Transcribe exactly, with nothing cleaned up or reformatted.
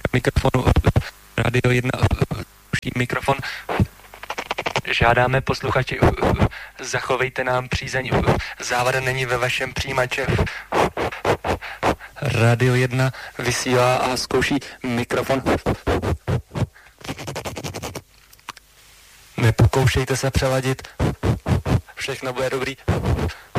mikrofonu. Radio jedna, mikrofon. Žádáme posluchači, zachovejte nám přízeň, závada není ve vašem přijímače. Radio jedna vysílá a zkouší mikrofon. Nepokoušejte se přeladit, všechno bude dobrý.